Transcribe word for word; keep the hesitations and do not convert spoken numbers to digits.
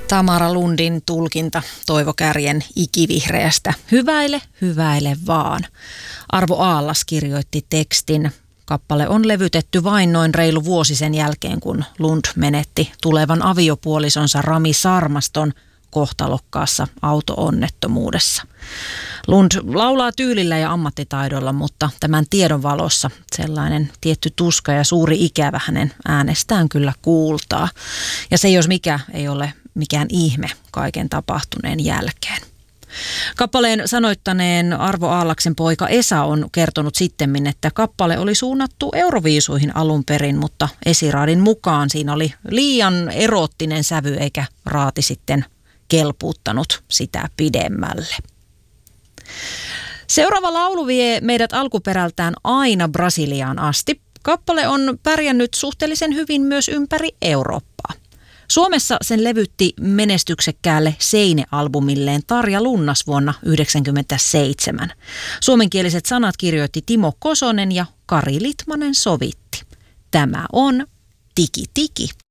Tamara Lundin tulkinta Toivo Kärjen Ikivihreästä. Hyväile, hyväile vaan. Arvo Aallas kirjoitti tekstin. Kappale on levytetty vain noin reilu vuosi sen jälkeen, kun Lund menetti tulevan aviopuolisonsa Rami Sarmaston kohtalokkaassa auto-onnettomuudessa. Lund laulaa tyylillä ja ammattitaidolla, mutta tämän tiedon valossa sellainen tietty tuska ja suuri ikävä hänen äänestään kyllä kuultaa. Ja se jos mikä ei ole mikään ihme kaiken tapahtuneen jälkeen. Kappaleen sanoittaneen Arvo Aallaksen poika Esa on kertonut sittemmin, että kappale oli suunnattu Euroviisuihin alun perin, mutta esiraadin mukaan siinä oli liian eroottinen sävy eikä raati sitten kelpuuttanut sitä pidemmälle. Seuraava laulu vie meidät alkuperältään aina Brasiliaan asti. Kappale on pärjännyt suhteellisen hyvin myös ympäri Eurooppaa. Suomessa sen levytti menestyksekkäälle Seine-albumilleen Tarja Lunnas vuonna yhdeksänkymmentäseitsemän. Suomenkieliset sanat kirjoitti Timo Kosonen ja Kari Litmanen sovitti. Tämä on Tiki Tiki.